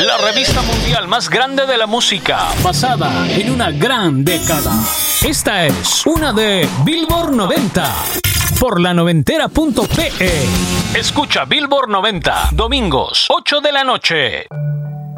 la revista mundial más grande de la música, basada en una gran década. Esta es una de Billboard 90 por la noventera.pe. Escucha Billboard 90, domingos, 8 de la noche.